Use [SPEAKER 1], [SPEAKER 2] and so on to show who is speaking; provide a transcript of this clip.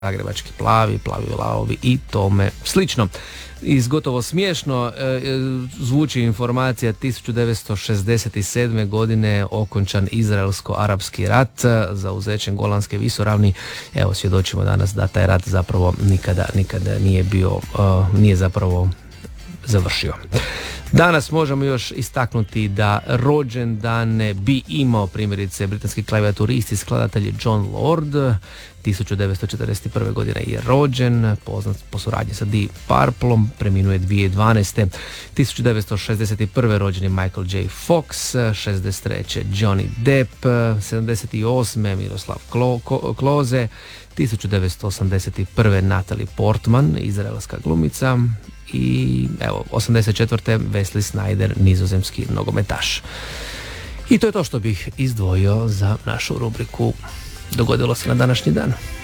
[SPEAKER 1] zagrebački plavi lavovi i tome slično. Iz gotovo smiješno zvuči informacija 1967. godine okončan izraelsko-arapski rat zauzećem Golanske visoravni. Evo, svjedočimo danas da taj rat zapravo nikada nije zapravo završio. Danas možemo još istaknuti da rođendane bi imao primjerice britanski klavijaturist i skladatelj John Lord. 1941. godine je rođen, poznat po suradnji sa Deep Purplom, preminuje 2012. 1961. rođen je Michael J. Fox, 63. Johnny Depp, 78. Miroslav Klose, 1981. Natalie Portman, izraelska glumica, i evo 84. Wesley Sneijder, nizozemski nogometaš. I to je to što bih izdvojio za našu rubriku Dogodilo se na današnji dan.